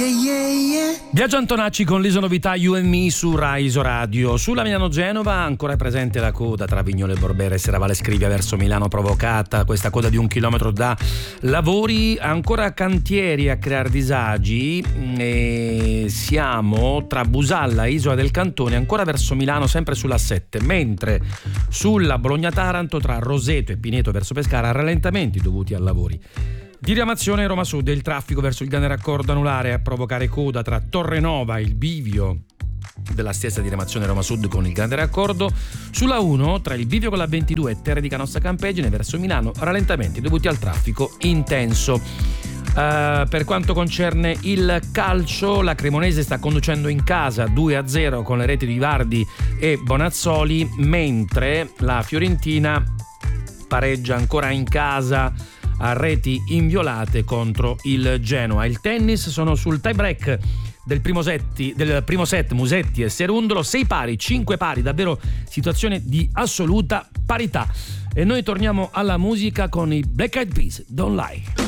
Biagio Antonacci con l'Iso Novità You and Me su Rai Iso Radio. Sulla Milano-Genova ancora è presente la coda tra Vignole e Borbera e Serravalle Scrivia verso Milano provocata, questa coda di 1 chilometro da lavori, ancora cantieri a creare disagi e siamo tra Busalla e Isola del Cantone ancora verso Milano sempre sulla 7, mentre sulla Bologna-Taranto tra Roseto e Pineto verso Pescara rallentamenti dovuti a lavori. Diramazione Roma Sud, il traffico verso il grande raccordo anulare a provocare coda tra Torrenova e il bivio della stessa diramazione Roma Sud con il grande raccordo. Sulla 1 tra il bivio con la 22 e Terre di Canossa Campegine verso Milano rallentamenti dovuti al traffico intenso. Per quanto concerne il calcio, la Cremonese sta conducendo in casa 2-0 con le reti di Vardi e Bonazzoli, mentre la Fiorentina pareggia ancora in casa a reti inviolate contro il Genoa. Il tennis, sono sul tie break del primo set Musetti e Serundolo, 6 pari, 5 pari, davvero situazione di assoluta parità. E noi torniamo alla musica con i Black Eyed Peas, Don't Lie.